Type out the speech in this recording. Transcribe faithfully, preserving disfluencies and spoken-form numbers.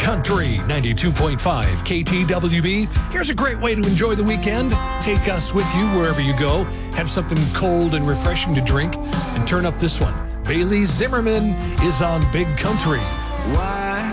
Country ninety-two point five K T W B. Here's a great way to enjoy the weekend. Take us with you wherever you go. Have something cold and refreshing to drink and turn up this one. Bailey Zimmerman is on Big Country. Why